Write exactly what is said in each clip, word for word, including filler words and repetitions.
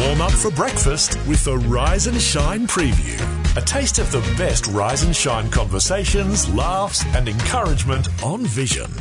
Warm up for breakfast with the Rise and Shine preview. A taste of the best Rise and Shine conversations, laughs and encouragement on Vision.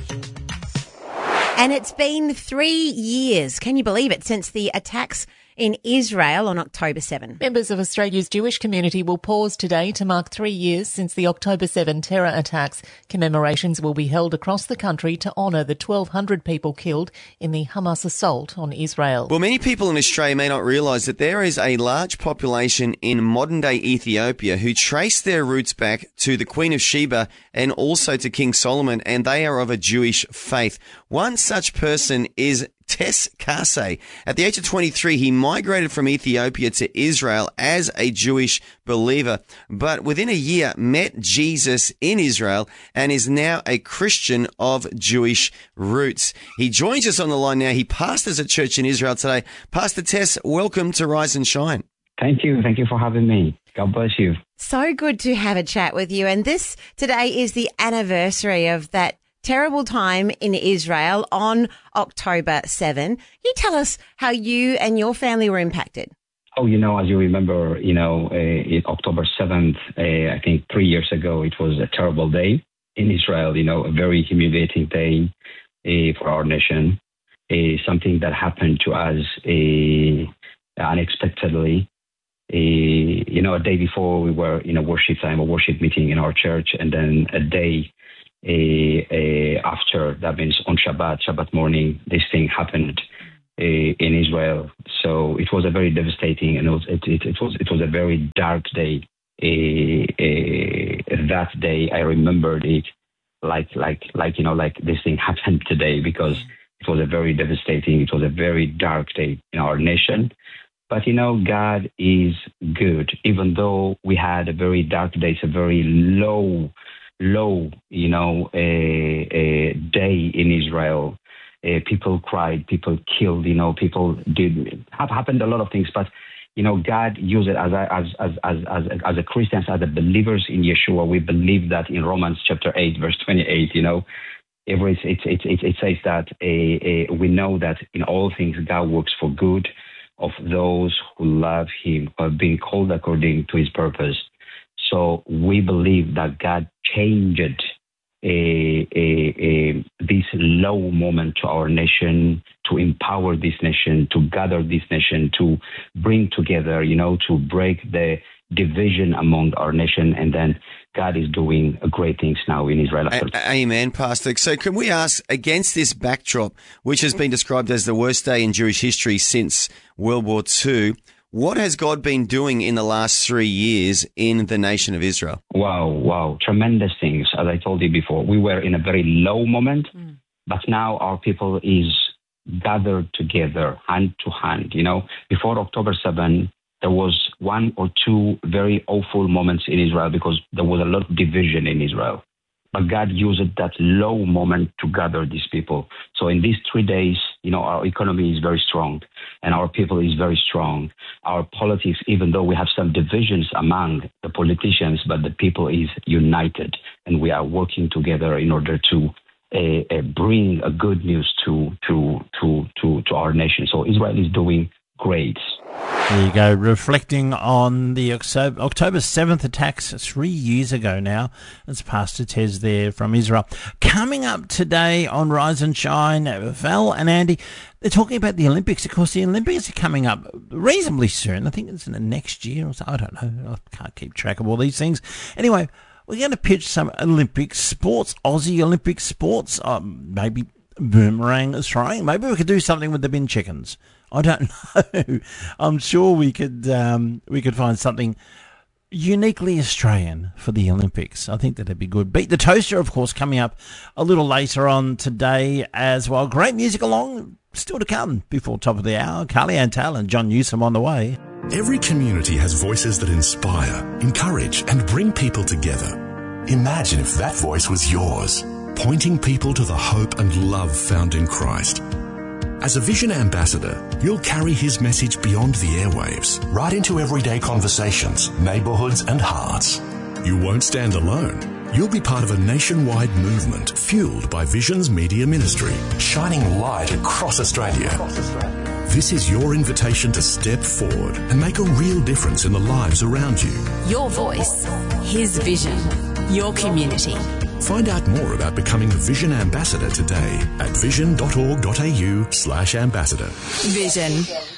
And it's been three years, can you believe it, since the attacks in Israel on October seventh. Members of Australia's Jewish community will pause today to mark three years since the October seventh terror attacks. Commemorations will be held across the country to honour the twelve hundred people killed in the Hamas assault on Israel. Well, many people in Australia may not realise that there is a large population in modern-day Ethiopia who trace their roots back to the Queen of Sheba and also to King Solomon, and they are of a Jewish faith. One such person is Tess Kase. At the age of twenty-three, he migrated from Ethiopia to Israel as a Jewish believer, but within a year met Jesus in Israel and is now a Christian of Jewish roots. He joins us on the line now. He pastors a church in Israel today. Pastor Tess, welcome to Rise and Shine. Thank you. Thank you for having me. God bless you. So good to have a chat with you. And this today is the anniversary of that terrible time in Israel on October seventh. Can you tell us how you and your family were impacted? Oh, you know, as you remember, you know, uh, in October seventh, uh, I think three years ago, it was a terrible day in Israel, you know, a very humiliating day uh, for our nation, uh, something that happened to us uh, unexpectedly. Uh, you know, a day before we were in a worship time, a worship meeting in our church, and then a day Uh, uh, after, that means on Shabbat, Shabbat morning, this thing happened uh, in Israel. So it was a very devastating, and it was it, it, it was it was a very dark day. Uh, uh, that day, I remembered it like like like you know like this thing happened today, because it was a very devastating. It was a very dark day in our nation. But you know, God is good, even though we had a very dark day. It's a very low. low, you know, a, a day in Israel. Uh, people cried, people killed, you know, people did, have happened a lot of things, but, you know, God used it as a, as, as, as, as, as a Christians, as a believers in Yeshua. We believe that in Romans chapter eight, verse twenty-eight, you know, every, it, it, it, it says that uh, uh, we know that in all things God works for good of those who love him, who have been called according to his purpose. So we believe that God changed a, a, a, this low moment to our nation, to empower this nation, to gather this nation, to bring together, you know, to break the division among our nation. And then God is doing great things now in Israel. A- Amen, Pastor. So can we ask, against this backdrop, which has been described as the worst day in Jewish history since World War Two, what has God been doing in the last three years in the nation of Israel? Wow, wow. Tremendous things. As I told you before, we were in a very low moment, mm. but now our people is gathered together, hand to hand. You know, before October seventh, there was one or two very awful moments in Israel because there was a lot of division in Israel. But God used that low moment to gather these people. So in these three days, you know, our economy is very strong and our people is very strong. Our politics, even though we have some divisions among the politicians, but the people is united, and we are working together in order to uh, uh, bring a good news to, to, to, to, to our nation. So Israel is doing great. There you go, reflecting on the October seventh attacks three years ago now. It's Pastor Tez there from Israel. Coming up today on Rise and Shine, Val and Andy, they're talking about the Olympics. Of course, the Olympics are coming up reasonably soon. I think it's in the next year or so. I don't know. I can't keep track of all these things. Anyway, we're going to pitch some Olympic sports, Aussie Olympic sports, um, maybe boomerang throwing. Maybe we could do something with the bin chickens. I don't know. I'm sure we could um, we could find something uniquely Australian for the Olympics. I think that'd be good. Beat the Toaster, of course, coming up a little later on today as well. Great music along, still to come before top of the hour. Carly Antal and John Newsom on the way. Every community has voices that inspire, encourage and bring people together. Imagine if that voice was yours, pointing people to the hope and love found in Christ. As a Vision ambassador, you'll carry his message beyond the airwaves, right into everyday conversations, neighbourhoods and hearts. You won't stand alone. You'll be part of a nationwide movement fueled by Vision's media ministry, shining light across Australia. This is your invitation to step forward and make a real difference in the lives around you. Your voice, his vision, your community. Find out more about becoming a Vision Ambassador today at vision dot org dot a u slash ambassador. Vision.